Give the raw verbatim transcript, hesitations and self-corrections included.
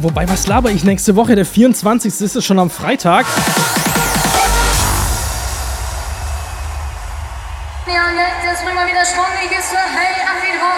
wobei, was laber ich nächste Woche? Der vierundzwanzigste ist es schon am Freitag. Ja, jetzt bringen wir wieder Schwung, ich ist so, hey,